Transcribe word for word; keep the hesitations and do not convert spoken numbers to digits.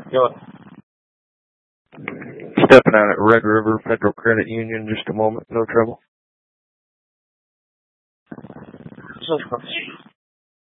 Go. Stepping out at Red River Federal Credit Union, just a moment, no trouble.